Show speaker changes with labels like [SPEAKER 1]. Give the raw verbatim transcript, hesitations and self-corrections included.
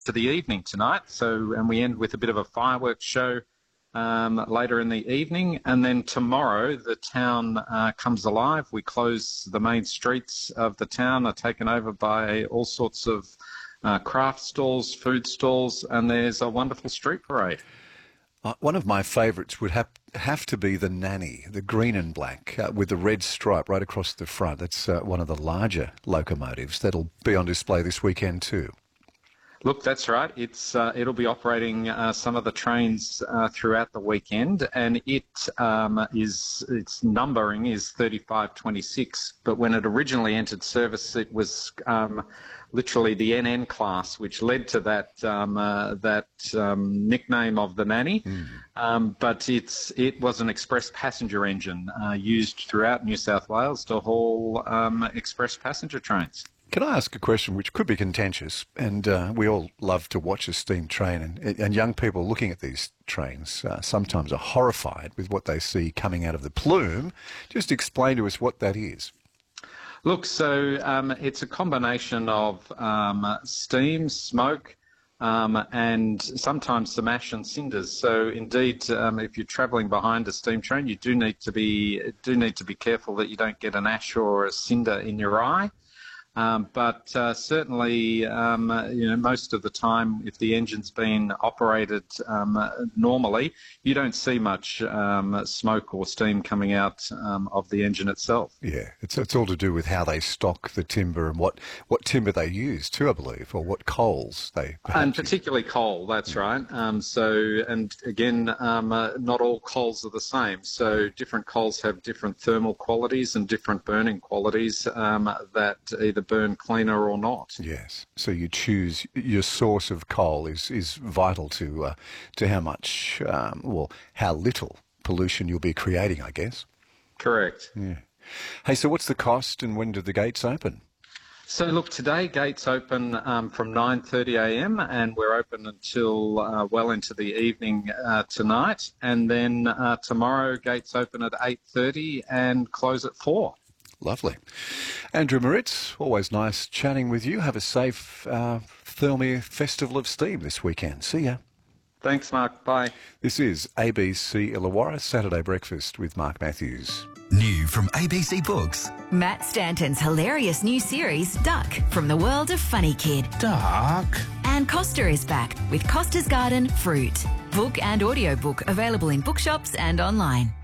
[SPEAKER 1] to the evening tonight. So, and we end with a bit of a fireworks show um, later in the evening. And then tomorrow, the town uh, comes alive. We close the main streets of the town, are taken over by all sorts of uh, craft stalls, food stalls, and there's a wonderful street parade.
[SPEAKER 2] Uh, one of my favourites would have have to be the Nanny, the green and black, uh, with the red stripe right across the front. That's uh, one of the larger locomotives. That'll be on display this weekend too.
[SPEAKER 1] Look, that's right. It's uh, it'll be operating uh, some of the trains uh, throughout the weekend, and it um, is its numbering is thirty-five twenty-six. But when it originally entered service, it was um, literally the N N class, which led to that um, uh, that um, nickname of the Nanny. Mm. Um, but it's it was an express passenger engine uh, used throughout New South Wales to haul um, express passenger trains.
[SPEAKER 2] Can I ask a question which could be contentious? And uh, we all love to watch a steam train, and, and young people looking at these trains uh, sometimes are horrified with what they see coming out of the plume. Just explain to us what that is.
[SPEAKER 1] Look, so um, it's a combination of um, steam, smoke, um, and sometimes some ash and cinders. So indeed, um, if you're travelling behind a steam train, you do need to be do need to be careful that you don't get an ash or a cinder in your eye. Um, but uh, certainly, um, uh, you know, most of the time, if the engine's been operated um, uh, normally, you don't see much um, smoke or steam coming out um, of the engine itself.
[SPEAKER 2] Yeah, it's it's all to do with how they stock the timber and what, what timber they use too, I believe, or what coals they
[SPEAKER 1] And particularly use. Coal, that's right. Um, so, and again, um, uh, not all coals are the same. So different coals have different thermal qualities and different burning qualities um, that either burn cleaner or not.
[SPEAKER 2] Yes. So you choose your source of coal is is vital to uh, to how much um, well how little pollution you'll be creating, I guess.
[SPEAKER 1] Correct.
[SPEAKER 2] Yeah. Hey, so what's the cost and when do the gates open?
[SPEAKER 1] So look, today gates open um, from nine thirty a m and we're open until uh, well into the evening uh, tonight, and then uh, tomorrow gates open at eight thirty and close at four.
[SPEAKER 2] Lovely. Andrew Moritz, always nice chatting with you. Have a safe uh, Thirlmere Festival of Steam this weekend. See ya.
[SPEAKER 1] Thanks, Mark. Bye.
[SPEAKER 2] This is A B C Illawarra Saturday Breakfast with Mark Matthews.
[SPEAKER 3] New from A B C Books.
[SPEAKER 4] Matt Stanton's hilarious new series, Duck, from the world of Funny Kid.
[SPEAKER 3] Duck.
[SPEAKER 4] And Costa is back with Costa's Garden Fruit. Book and audiobook available in bookshops and online.